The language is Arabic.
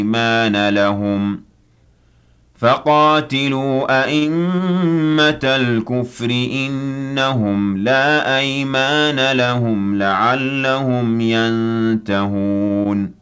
أيمان لهم فقاتلوا أئمة الكفر إنهم لا أيمان لهم لعلهم ينتهون